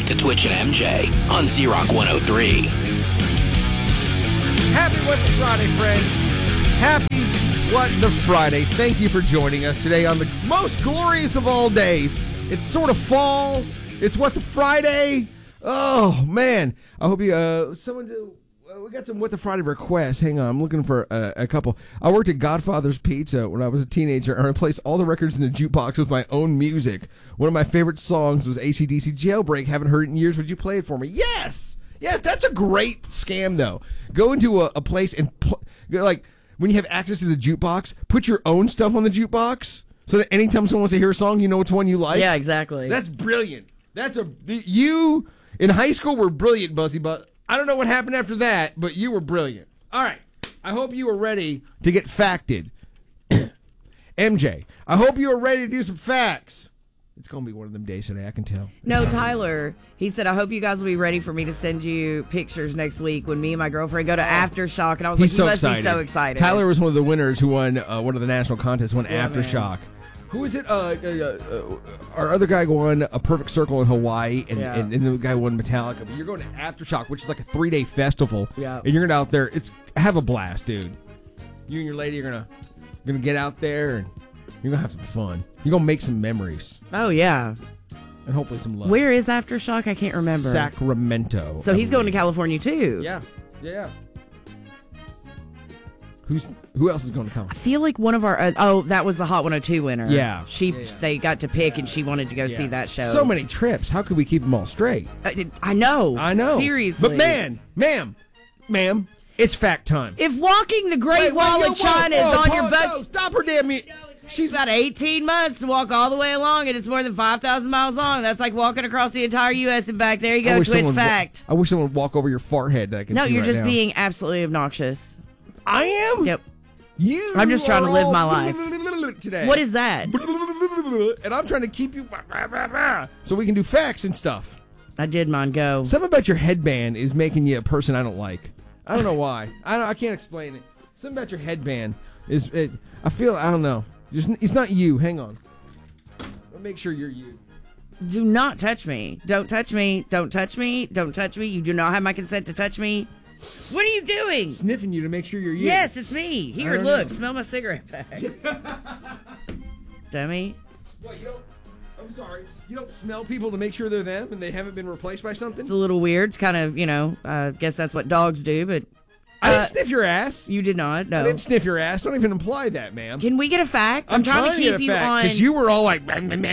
back to Twitch and MJ on Z-Rock 103. Happy What the Friday, friends. Happy What the Friday. Thank you for joining us today on the most glorious of all days. It's sort of fall. It's What the Friday. Oh, man. I hope you, we got some What the Friday requests. Hang on. I'm looking for a couple. I worked at Godfather's Pizza when I was a teenager, and I replaced all the records in the jukebox with my own music. One of my favorite songs was AC/DC Jailbreak. Haven't heard it in years. Would you play it for me? Yes. Yes, that's a great scam, though. Go into a place and, like, when you have access to the jukebox, put your own stuff on the jukebox so that anytime someone wants to hear a song, you know which one you like. Yeah, exactly. That's brilliant. You in high school were brilliant, Buzzy, but I don't know what happened after that, but you were brilliant. All right. I hope you are ready to get facted. MJ, I hope you are ready to do some facts. It's going to be one of them days today, I can tell. No, Tyler, he said, I hope you guys will be ready for me to send you pictures next week when me and my girlfriend go to Aftershock. And I was like, you must be so excited. Tyler was one of the winners who won one of the national contests, won Aftershock. Man. Who is it? Our other guy won A Perfect Circle in Hawaii, and the guy won Metallica. But you're going to Aftershock, which is like a 3-day festival. Yeah. And you're going to out there. Have a blast, dude. You and your lady are going to get out there, and you're going to have some fun. You're going to make some memories. Oh, yeah. And hopefully some love. Where is Aftershock? I can't remember. Sacramento. So he's going to California, too. Yeah. Yeah. Who else is going to come? I feel like one of our that was the Hot 102 winner. Yeah, they got to pick, and she wanted to go see that show. So many trips. How could we keep them all straight? I know. But Seriously. ma'am, it's fact time. If walking the Great Wall of China is on your bucket, no, stop her damn it. She's about 18 months to walk all the way along, and it's more than 5,000 miles long. That's like walking across the entire U.S. and back. There you go, Twitch fact. I wish someone would walk over your forehead. That I can. No, see you're right just now. being absolutely obnoxious. I am? Yep. I'm just trying to live my life. Today. What is that? And I'm trying to keep you so we can do facts and stuff. I did mine. Go. Something about your headband is making you a person I don't like. I don't know why. I can't explain it. Something about your headband is. I don't know. It's not you. Hang on. I'll make sure you're you. Do not touch me. Don't touch me. Don't touch me. Don't touch me. You do not have my consent to touch me. What are you doing? Sniffing you to make sure you're you. Yes, it's me. Here, look. Smell my cigarette pack. Dummy. What, I'm sorry. You don't smell people to make sure they're them and they haven't been replaced by something? It's a little weird. It's kind of, I guess that's what dogs do, but... I didn't sniff your ass. You did not, no. I didn't sniff your ass. Don't even imply that, ma'am. Can we get a fact? I'm trying to keep you on... Because you were all like...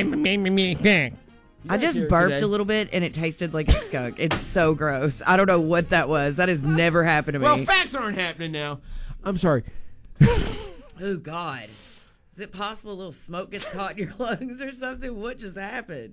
I just burped a little bit, and it tasted like a skunk. It's so gross. I don't know what that was. That has never happened to me. Well, facts aren't happening now. I'm sorry. Oh, God. Is it possible a little smoke gets caught in your lungs or something? What just happened?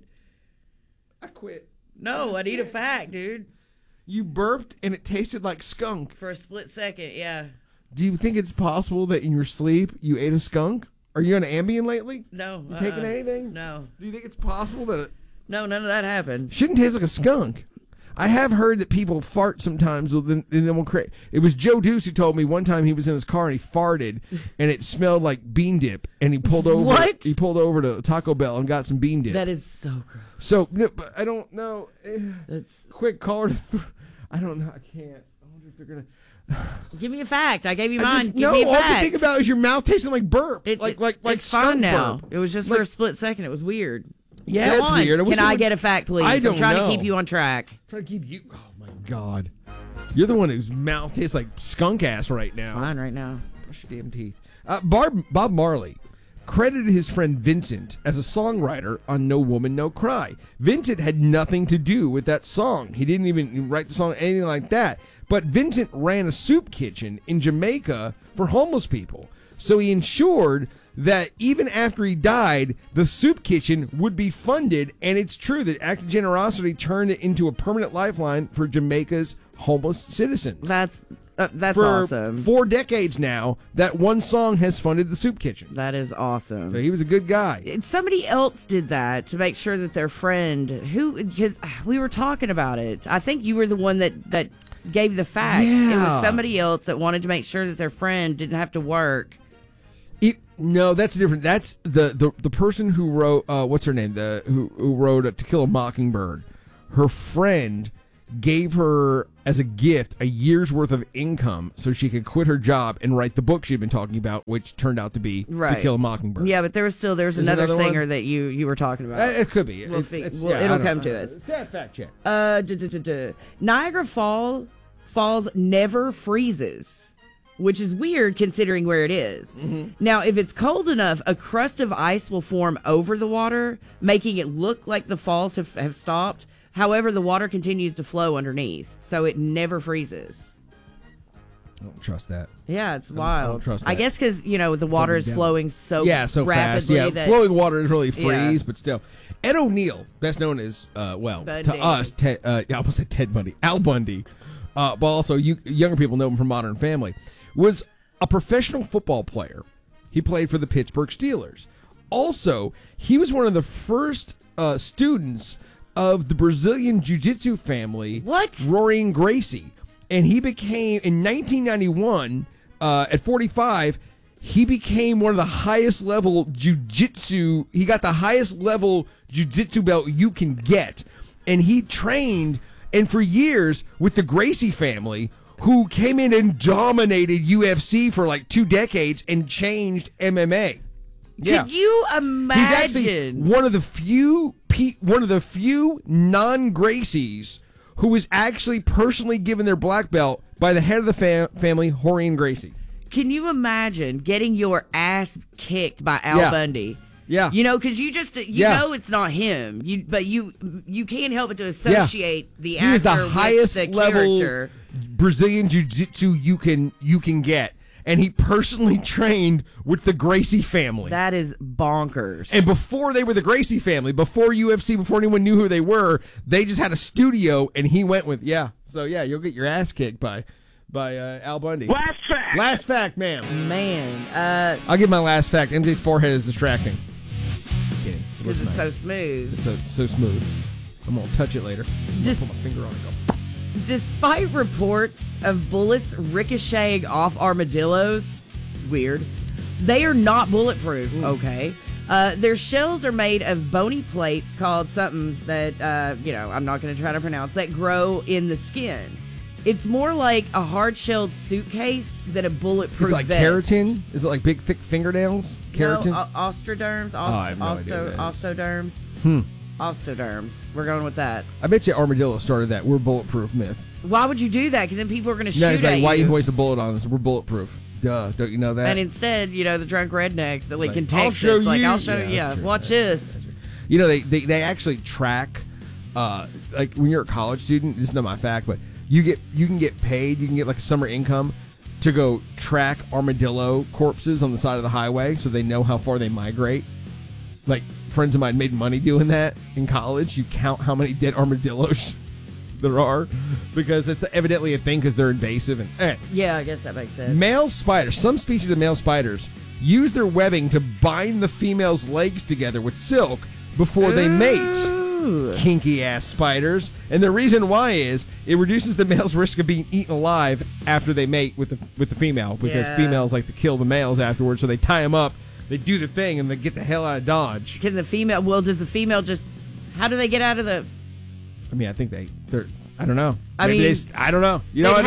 I quit. No, I need a fact, dude. You burped, and it tasted like skunk. For a split second, yeah. Do you think it's possible that in your sleep you ate a skunk? Are you on Ambien lately? No. You taking anything? No. Do you think it's possible that... No, none of that happened. Shouldn't taste like a skunk. I have heard that people fart sometimes, and then will create. It was Joe Deuce who told me one time he was in his car and he farted, and it smelled like bean dip, and he pulled over. What? He pulled over to Taco Bell and got some bean dip. That is so gross. So, no, but I don't know. That's quick caller. I don't know. I can't. I wonder if they're gonna. Give me a fact. I gave you mine. All I can think about is your mouth tasting like burp. Like it's fine now. Burp. It was just for a split second. It was weird. Yeah, it's weird. Can I get a fact, please? I'm trying to keep you on track. I'm trying to keep you. Oh my God, you're the one whose mouth tastes like skunk ass right now. Fine, right now. Brush your damn teeth. Bob Marley credited his friend Vincent as a songwriter on No Woman, No Cry. Vincent had nothing to do with that song. He didn't even write the song, anything like that. But Vincent ran a soup kitchen in Jamaica for homeless people. So he ensured that even after he died, the soup kitchen would be funded. And it's true that Act of Generosity turned it into a permanent lifeline for Jamaica's homeless citizens. That's for awesome. 4 decades now, that one song has funded the soup kitchen. That is awesome. So he was a good guy. Somebody else did that to make sure that their friend, because we were talking about it. I think you were the one that gave the fact. Yeah. It was somebody else that wanted to make sure that their friend didn't have to work. No, that's different. That's the person who wrote what's her name? Who wrote To Kill a Mockingbird. her friend gave her as a gift a year's worth of income so she could quit her job and write the book she'd been talking about, which turned out to be To Kill a Mockingbird. Yeah, but there's another singer that you were talking about. It could be. It'll come to us. Sad fact check. Niagara Falls never freezes, which is weird considering where it is. Mm-hmm. Now, if it's cold enough, a crust of ice will form over the water, making it look like the falls have stopped. However, the water continues to flow underneath, so it never freezes. I don't trust that. Yeah, it's wild. I don't trust that. I guess because, the water is flowing so fast. rapidly. Yeah, that flowing water is really freeze, but still. Ed O'Neill, best known as, Bundy. to us, I almost said Ted Bundy, Al Bundy, but also younger people know him from Modern Family, was a professional football player. He played for the Pittsburgh Steelers. Also, he was one of the first students of the Brazilian Jiu-Jitsu family, Rorion Gracie. And he became, in 1991, at 45, he became one of the highest level Jiu-Jitsu. He got the highest level Jiu-Jitsu belt you can get. And he trained, and for years, with the Gracie family, who came in and dominated UFC for like 2 decades and changed MMA. Yeah. Can you imagine? He's actually one of the few non-Gracies who was actually personally given their black belt by the head of the family, Rorion Gracie. Can you imagine getting your ass kicked by Al Bundy? Yeah. Because you just know it's not him. But you can't help but to associate the actor is the highest with the level character. Brazilian Jiu-Jitsu you can get. And he personally trained with the Gracie family. That is bonkers. And before they were the Gracie family, before UFC, before anyone knew who they were, they just had a studio, and he went with, So, you'll get your ass kicked by Al Bundy. Last fact, ma'am. Man. I'll give my last fact. MJ's forehead is distracting. Kidding. Because it's so smooth. It's so smooth. I'm going to touch it later. I'm going to put my finger on it. Despite reports of bullets ricocheting off armadillos, weird, they are not bulletproof, okay? Their shells are made of bony plates called something that, I'm not going to try to pronounce, that grow in the skin. It's more like a hard-shelled suitcase than a bulletproof vest. Is it like keratin? Is it like big, thick fingernails? Keratin? No, ostroderms. I have no idea Ostoderms. Ostoderms. We're going with that. I bet you armadillo started that. We're bulletproof myth. Why would you do that? Because then people are going to shoot it's like, at why you. you waste a bullet on us? We're bulletproof. Duh. Don't you know that? And instead, the drunk rednecks that in Texas, I'll show you. I'll show you. Watch this. They actually track, like when you're a college student, this is not my fact, but you can get paid, you can get like a summer income to go track armadillo corpses on the side of the highway so they know how far they migrate. Like, friends of mine made money doing that in college. You count how many dead armadillos there are because it's evidently a thing because they're invasive. And yeah, I guess that makes sense. Male spiders, some species of male spiders use their webbing to bind the female's legs together with silk before they mate. Kinky ass spiders. And the reason why is it reduces the male's risk of being eaten alive after they mate with the female because females like to kill the males afterwards, so they tie them up. They do the thing and they get the hell out of Dodge. Does the female just, how do they get out of the... I mean, I think they're I don't know. I don't know.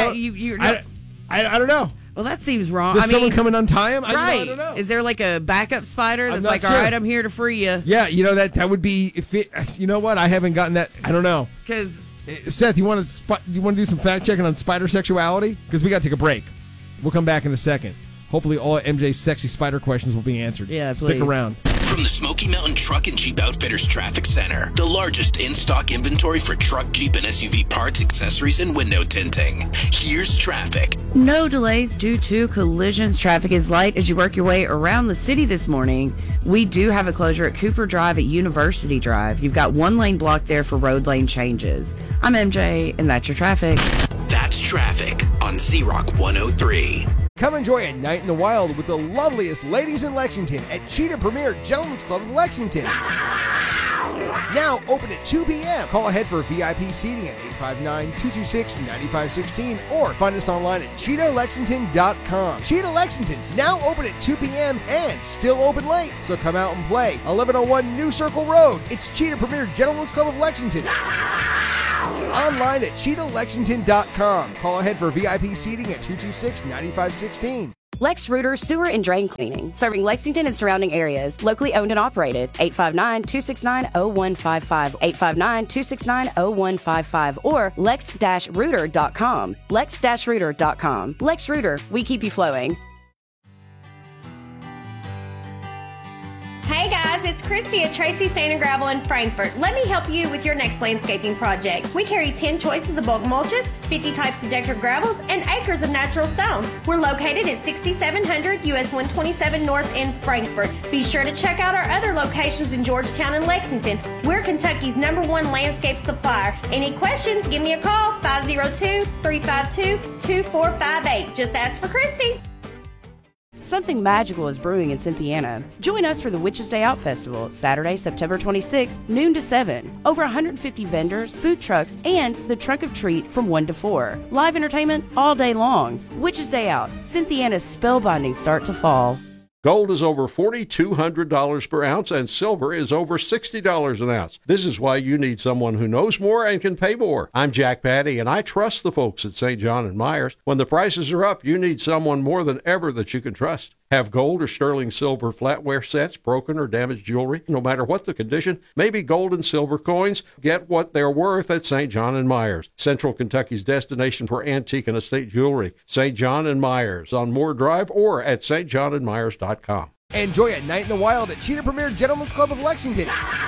I don't know. Well, that seems wrong. Does someone come and untie him? Right. I don't know. Is there like a backup spider that's like, sure. all right, I'm here to free you? Yeah, that would be, you know what? I haven't gotten that. I don't know. Because... Seth, you want to do some fact checking on spider sexuality? Because we got to take a break. We'll come back in a second. Hopefully all MJ's sexy spider questions will be answered. Yeah, please. Stick around. From the Smoky Mountain Truck and Jeep Outfitters Traffic Center, the largest in-stock inventory for truck, Jeep, and SUV parts, accessories, and window tinting. Here's traffic. No delays due to collisions. Traffic is light as you work your way around the city this morning. We do have a closure at Cooper Drive at University Drive. You've got one lane blocked there for road lane changes. I'm MJ, and that's your traffic. That's traffic on Z-Rock 103. Come enjoy a night in the wild with the loveliest ladies in Lexington at Cheetah Premier Gentlemen's Club of Lexington. Now open at 2 p.m. Call ahead for VIP seating at 859-226-9516 or find us online at CheetahLexington.com. Cheetah Lexington, now open at 2 p.m. and still open late. So come out and play. 1101 New Circle Road. It's Cheetah Premier Gentlemen's Club of Lexington. Online at CheetahLexington.com. Call ahead for VIP seating at 226-9516. Lex Rooter Sewer and Drain Cleaning, serving Lexington and surrounding areas. Locally owned and operated. 859-269-0155. 859-269-0155 or lex-rooter.com. lex-rooter.com. Lex Rooter, we keep you flowing. Hey guys, it's Christy at Tracy Sand and Gravel in Frankfort. Let me help you with your next landscaping project. We carry 10 choices of bulk mulches, 50 types of decorative gravels, and acres of natural stone. We're located at 6700 US 127 North in Frankfort. Be sure to check out our other locations in Georgetown and Lexington. We're Kentucky's #1 landscape supplier. Any questions, give me a call, 502-352-2458. Just ask for Christy. Something magical is brewing in Cynthiana. Join us for the Witches Day Out Festival, Saturday, September 26th, noon to 7. Over 150 vendors, food trucks, and the Trunk of Treat from 1 to 4. Live entertainment all day long. Witches Day Out, Cynthiana's spellbinding start to fall. Gold is over $4,200 per ounce, and silver is over $60 an ounce. This is why you need someone who knows more and can pay more. I'm Jack Patty, and I trust the folks at St. John and Myers. When the prices are up, you need someone more than ever that you can trust. Have gold or sterling silver flatware sets, broken or damaged jewelry, no matter what the condition, maybe gold and silver coins, get what they're worth at St. John and Myers, Central Kentucky's destination for antique and estate jewelry. St. John and Myers on Moore Drive or at stjohnandmyers.com. Enjoy a night in the wild at Cheetah Premier Gentlemen's Club of Lexington.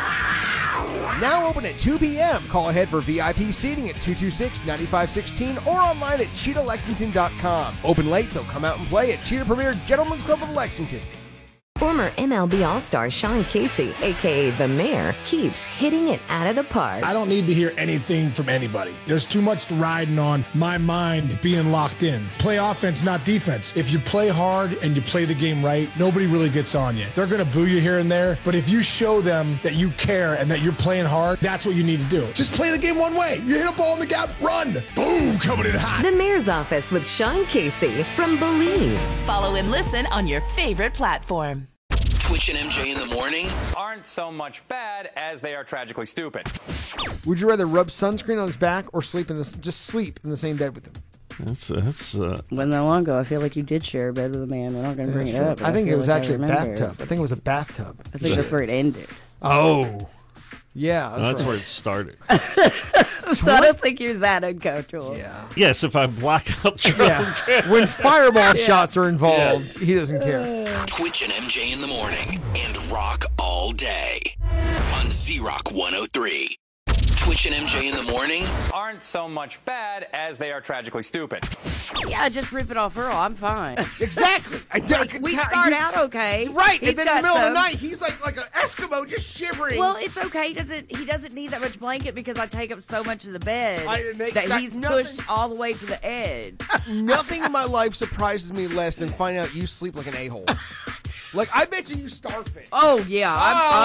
Now open at 2 p.m. Call ahead for VIP seating at 226-9516 or online at CheetahLexington.com. Open late, so come out and play at Cheetah Premier Gentlemen's Club of Lexington. Former MLB All-Star Sean Casey, a.k.a. The Mayor, keeps hitting it out of the park. I don't need to hear anything from anybody. There's too much riding on my mind being locked in. Play offense, not defense. If you play hard and you play the game right, nobody really gets on you. They're going to boo you here and there, but if you show them that you care and that you're playing hard, that's what you need to do. Just play the game one way. You hit a ball in the gap, run. Boom, coming in hot. The Mayor's Office with Sean Casey from Believe. Follow and listen on your favorite platform. Twitch and MJ in the morning aren't so much bad as they are tragically stupid. Would you rather rub sunscreen on his back or sleep in the same bed with him? That's Wasn't that long ago. I feel like you did share a bed with a man. We're not going to bring it up. I think it was actually a bathtub. I think it was a bathtub. I think that's where it ended. Oh. Yeah. That's where it started. So I don't think you're that uncomfortable. Yeah. Yes, if I black out drunk. Yeah. When fireball shots are involved, he doesn't care. Twitch and MJ in the morning and rock all day on Z-Rock 103. Twitch and MJ in the morning aren't so much bad as they are tragically stupid. Yeah, just rip it off Earl. I'm fine. Exactly. We start out okay. Right. He's and then in the middle of the some. night, he's like an Eskimo just shivering. Well, it's okay. He doesn't need that much blanket because I take up so much of the bed that he's nothing. pushed all the way to the edge. Nothing in my life surprises me less than finding out you sleep like an a-hole. Like, I bet you starfish. Oh, yeah.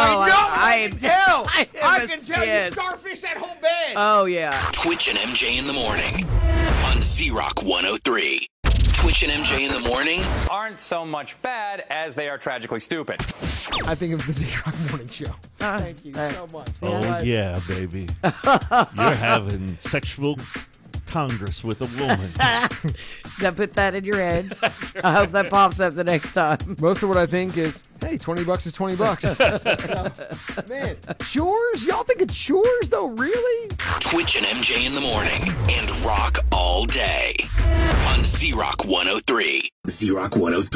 I can tell. I can tell you scared. starfish that whole bed. Oh, yeah. Twitch and MJ in the morning on Z-Rock 103. Twitch and MJ in the morning aren't so much bad as they are tragically stupid. I think of the Z-Rock Morning Show. Thank you so much. Oh, yeah, baby. You're having sexual congress with a woman. Now put that in your head. I hope that pops up the next time. Most of what I think is, hey, $20 is $20. So, man, chores? Y'all think it's chores, though? Really? Twitch and MJ in the morning and rock all day on Z-Rock 103. Z-Rock 103.